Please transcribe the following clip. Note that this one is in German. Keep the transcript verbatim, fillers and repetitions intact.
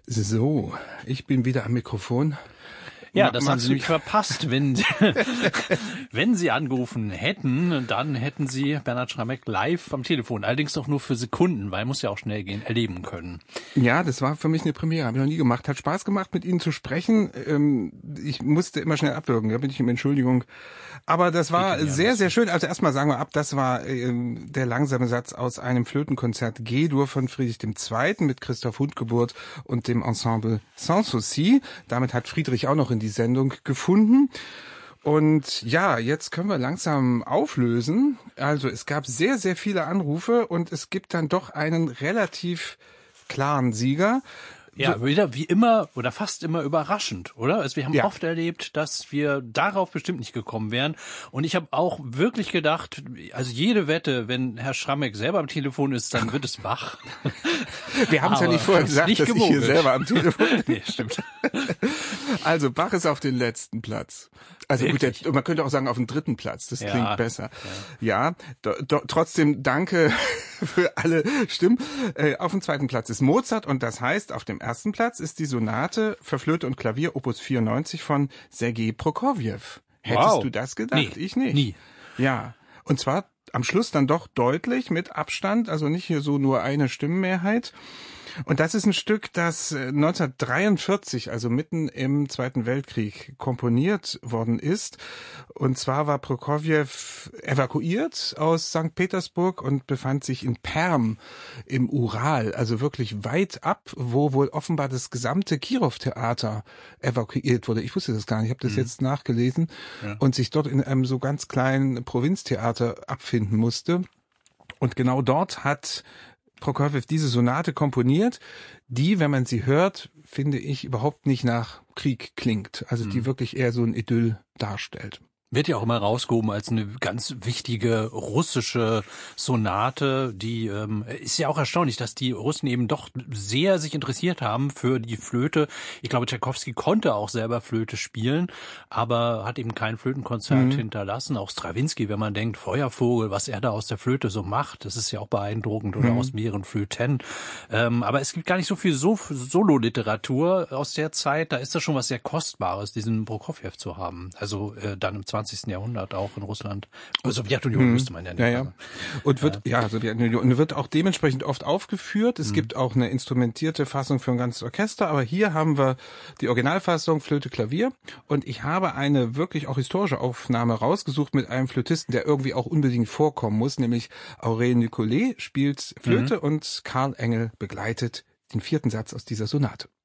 So, ich bin wieder am Mikrofon. Ja, das haben Sie nämlich verpasst. Wenn, wenn Sie angerufen hätten, dann hätten Sie Bernhard Schramek live am Telefon. Allerdings doch nur für Sekunden, weil muss ja auch schnell gehen, erleben können. Ja, das war für mich eine Premiere, habe ich noch nie gemacht. Hat Spaß gemacht, mit Ihnen zu sprechen. Ich musste immer schnell abwürgen, da bin ich um Entschuldigung. Aber das war sehr, sehr schön. Also erstmal sagen wir ab, das war der langsame Satz aus einem Flötenkonzert G-Dur von Friedrich der Zweite mit Christoph Hundgeburt und dem Ensemble Sans Souci. Damit hat Friedrich auch noch in die Sendung gefunden. Und ja, jetzt können wir langsam auflösen. Also es gab sehr, sehr viele Anrufe und es gibt dann doch einen relativ klaren Sieger. Ja, wieder wie immer oder fast immer überraschend, oder? Also wir haben ja. oft erlebt, dass wir darauf bestimmt nicht gekommen wären. Und ich habe auch wirklich gedacht, also jede Wette, wenn Herr Schramek selber am Telefon ist, dann wird es Bach. Wir haben es ja nicht vorher gesagt, nicht dass gemogelt. Ich hier selber am Telefon bin. Nee, stimmt. Also Bach ist auf den letzten Platz. Also Wirklich? gut, man könnte auch sagen auf den dritten Platz. Das ja. klingt besser. Ja, ja do, do, trotzdem danke für alle Stimmen. Äh, auf dem zweiten Platz ist Mozart und das heißt, auf dem ersten Platz ist die Sonate für Flöte und Klavier Opus vierundneunzig von Sergei Prokofjew. Hättest wow. du das gedacht? Nee, ich nicht. Nie. Ja, und zwar am Schluss dann doch deutlich mit Abstand, also nicht hier so nur eine Stimmenmehrheit. Und das ist ein Stück, das neunzehnhundertdreiundvierzig, also mitten im Zweiten Weltkrieg, komponiert worden ist. Und zwar war Prokofjew evakuiert aus Sankt Petersburg und befand sich in Perm im Ural, also wirklich weit ab, wo wohl offenbar das gesamte Kirov-Theater evakuiert wurde. Ich wusste das gar nicht, ich habe das mhm. jetzt nachgelesen. Ja. Und sich dort in einem so ganz kleinen Provinztheater abfinden musste. Und genau dort hat Prokofjew diese Sonate komponiert, die, wenn man sie hört, finde ich, überhaupt nicht nach Krieg klingt. Also die mhm. wirklich eher so ein Idyll darstellt. Wird ja auch immer rausgehoben als eine ganz wichtige russische Sonate. Die ähm, ist ja auch erstaunlich, dass die Russen eben doch sehr sich interessiert haben für die Flöte. Ich glaube, Tschaikowski konnte auch selber Flöte spielen, aber hat eben kein Flötenkonzert mhm. hinterlassen. Auch Strawinsky, wenn man denkt, Feuervogel, was er da aus der Flöte so macht, das ist ja auch beeindruckend, oder mhm. aus mehreren Flöten. Ähm, aber es gibt gar nicht so viel so Solo-Literatur aus der Zeit. Da ist das schon was sehr Kostbares, diesen Prokofjew zu haben. Also äh, dann im zwanzigsten Jahrhundert auch in Russland. Also Sowjetunion hm. müsste man ja nicht. Ja, ja. Und wird, ja, ja Sowjetunion. Und wird auch dementsprechend oft aufgeführt. Es hm. gibt auch eine instrumentierte Fassung für ein ganzes Orchester. Aber hier haben wir die Originalfassung Flöte, Klavier. Und ich habe eine wirklich auch historische Aufnahme rausgesucht mit einem Flötisten, der irgendwie auch unbedingt vorkommen muss. Nämlich Aurel Nicolet spielt Flöte mhm. und Karl Engel begleitet den vierten Satz aus dieser Sonate.